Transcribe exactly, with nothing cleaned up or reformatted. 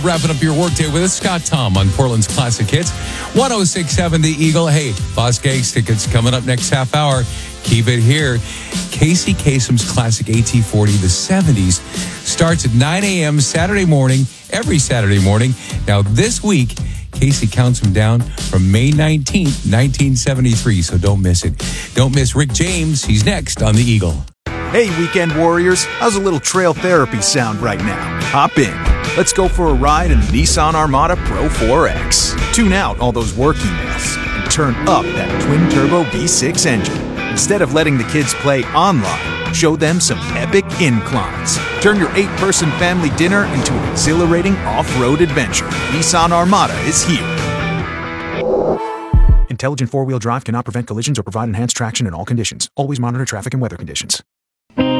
Wrapping up your workday with us, Scott Tom on Portland's Classic Hits. one oh six point seven The Eagle. Hey, Boss Gags tickets coming up next half hour. Keep it here. Casey Kasem's classic A T forty, the seventies, starts at nine a.m. Saturday morning, every Saturday morning. Now, this week, Casey counts them down from May nineteenth, nineteen seventy-three, so don't miss it. Don't miss Rick James. He's next on The Eagle. Hey, weekend warriors. How's a little trail therapy sound right now? Hop in. Let's go for a ride in the Nissan Armada Pro four X. Tune out all those work emails and turn up that twin-turbo V six engine. Instead of letting the kids play online, show them some epic inclines. Turn your eight-person family dinner into an exhilarating off-road adventure. Nissan Armada is here. Intelligent four-wheel drive cannot prevent collisions or provide enhanced traction in all conditions. Always monitor traffic and weather conditions.